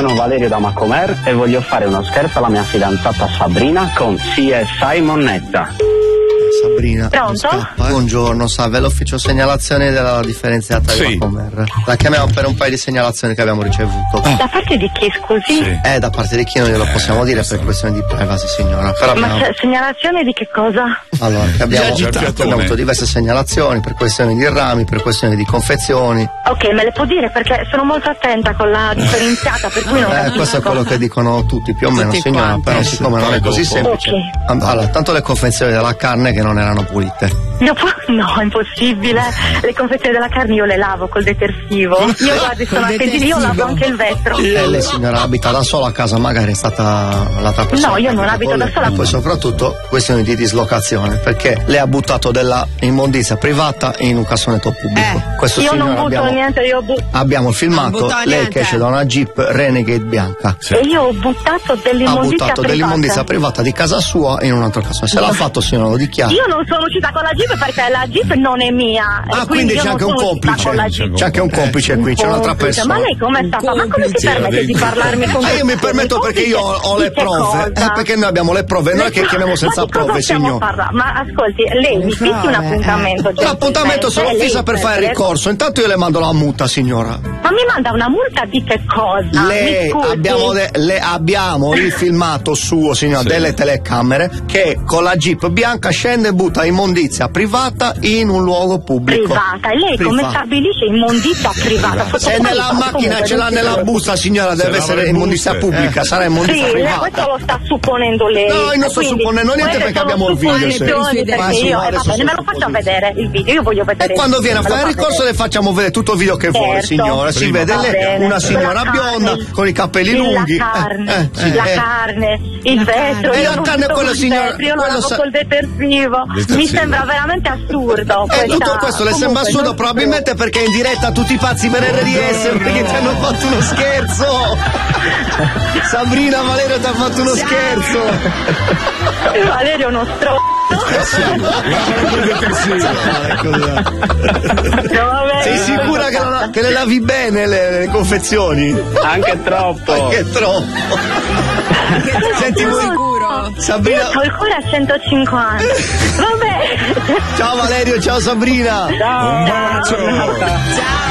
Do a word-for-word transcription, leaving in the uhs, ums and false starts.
sono Valerio da Macomer e voglio fare uno scherzo alla mia fidanzata Sabrina con C S I Monnezza. Sabrina. Pronto? Scappa, eh. Buongiorno, salve, l'ufficio segnalazione della differenziata sì. di Macomer. La chiamiamo per un paio di segnalazioni che abbiamo ricevuto. Ah. Da parte di chi, scusi? Sì. Eh, da parte di chi non glielo possiamo dire per questione di privacy, signora. Però Ma abbiamo... se- segnalazione di che cosa? Allora, che abbiamo, Già agitato, abbiamo avuto diverse segnalazioni per questioni di rami, per questioni di confezioni. Ok, me le può dire perché sono molto attenta con la differenziata, per cui non Eh, capisco. questo è quello che dicono tutti, più o meno, Tutti signora, quanti. però siccome non è così semplice. Ok. Allora, tanto le confezioni della carne che non erano pulite. No, no, è impossibile. Le confezioni della carne io le lavo col detersivo. Io guardi, sono Col attenti, io lavo detersivo? anche il vetro. E lei, signora, abita da sola a casa, magari è stata l'altra persona. No, io che non abita abito con da lei. sola. E poi soprattutto questioni di dislocazione, perché lei ha buttato della immondizia privata in un cassonetto pubblico. Eh. Questo, Io non signora, butto abbiamo, niente, io butto. abbiamo il filmato, Non butta lei niente. che esce da una Jeep Renegade bianca. Sì. E io ho buttato Ha dell'immondizia buttato privata. dell'immondizia privata di casa sua in un altro cassonetto. Se l'ha fatto, signora, lo dichiara. Io non sono uscita con la Jeep perché la Jeep non è mia. Ah, e quindi io c'è non anche un sono uscita complice. con la Jeep. C'è anche un complice qui, c'è un'altra Complice. persona. Ma lei come sta? Ma come si Complice, permette di dentro. parlarmi con Ah, io mi permetto perché io ho, ho le Di che prove. cosa? Eh, perché noi abbiamo le prove, non è che chiamiamo senza Ma di cosa prove, stiamo signor. parlando? Ma ascolti, lei mi fissi un appuntamento. L'appuntamento se lo gentilmente, fissa per lei fare prende- ricorso. Intanto io le mando la multa, signora. Ma mi manda una multa di che cosa? Lei Mi scusi. abbiamo, de- le abbiamo il filmato suo, signora, Sì. delle telecamere che con la Jeep bianca scende e butta immondizia privata in un luogo pubblico. Privata. E lei come Privata. stabilisce immondizia privata? Sotto Se quali nella fatti? macchina Comunque, ce l'ha non si nella può. busta, signora, deve lava essere le immondizia buste. pubblica, Eh. sarà immondizia Sì, lei privata. questo lo sta supponendo lei. No, io non sto Quindi, supponendo niente queste perché sono abbiamo il video, supposizioni, sì. perché Ma sì, io, ma eh, adesso vabbè, sono me lo faccio supposizioni. vedere il video, io voglio vedere E il quando video, viene a me lo fare il fa ricorso vedere. le facciamo vedere tutto il video che vuole, Certo. signora. Si Prima. vede Va lei, bene. una signora La bionda carne, con i capelli la lunghi. carne, Eh, eh, la eh. carne, il La vetro, carne. E io la non carne, butto quello, il signora, vetro, io lo quello lavo sa- col detersivo. Detersivo. Mi sembra veramente assurdo. E questa- tutto questo le sembra comunque, assurdo non- probabilmente perché è in diretta a tutti i pazzi per R D S perché ti hanno fatto uno scherzo. Sabrina, Valerio ti ha fatto uno scherzo. Valerio è uno stro... Sei sicura che, non- che le lavi bene le, le confezioni? Anche troppo. Che troppo. Senti voi, Sicuro. Sabrina. Io ho il cuore a centocinquanta. Vabbè. Ciao Valerio, ciao Sabrina. Ciao. Un bacio. Ciao.